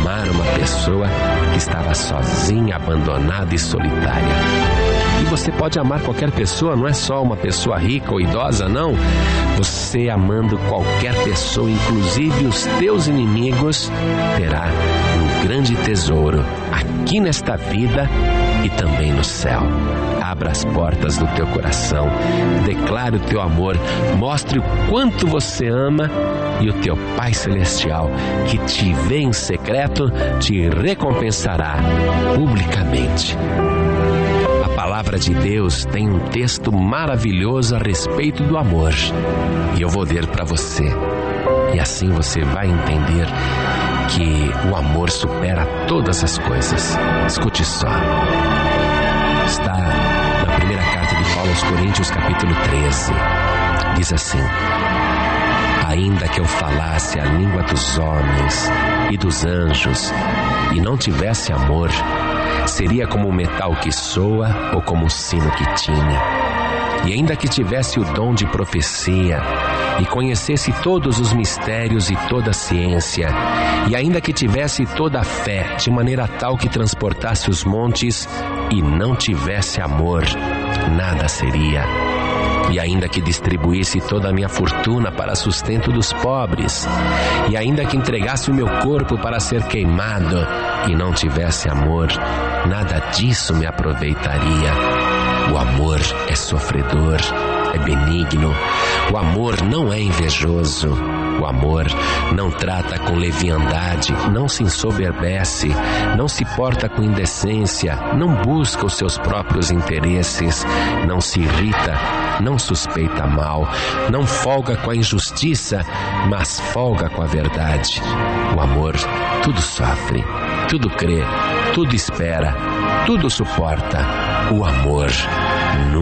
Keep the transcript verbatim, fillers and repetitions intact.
amar uma pessoa que estava sozinha, abandonada e solitária. E você pode amar qualquer pessoa, não é só uma pessoa rica ou idosa, não. Você amando qualquer pessoa, inclusive os teus inimigos, terá um grande tesouro aqui nesta vida e também no céu. Abra as portas do teu coração, declare o teu amor, mostre o quanto você ama e o teu Pai Celestial, que te vê em secreto, te recompensará publicamente. A palavra de Deus tem um texto maravilhoso a respeito do amor e eu vou ler para você. E assim você vai entender que o amor supera todas as coisas. Escute só. Está na primeira carta de Paulo aos Coríntios, capítulo treze. Diz assim: ainda que eu falasse a língua dos homens e dos anjos e não tivesse amor, seria como o metal que soa ou como o sino que tine. E ainda que tivesse o dom de profecia e conhecesse todos os mistérios e toda a ciência, e ainda que tivesse toda a fé de maneira tal que transportasse os montes e não tivesse amor, nada seria. E ainda que distribuísse toda a minha fortuna para sustento dos pobres, e ainda que entregasse o meu corpo para ser queimado e não tivesse amor, nada disso me aproveitaria. O amor é sofredor, é benigno. O amor não é invejoso. O amor não trata com leviandade, não se ensoberbece, não se porta com indecência, não busca os seus próprios interesses, não se irrita, não suspeita mal, não folga com a injustiça, mas folga com a verdade. O amor tudo sofre, tudo crê, tudo espera, tudo suporta. O amor nunca